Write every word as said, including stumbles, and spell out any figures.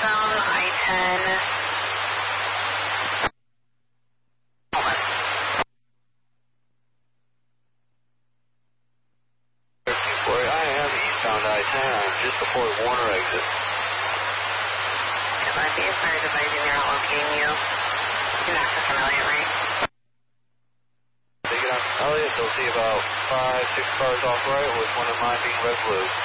eastbound I ten. I am eastbound I ten. I'm just before the Warner exit. If I'd be afraid of advising you're not locating you. You can access from Elliott, right? They get on Elliott, they'll see about five, six cars off right with one of mine being red blue.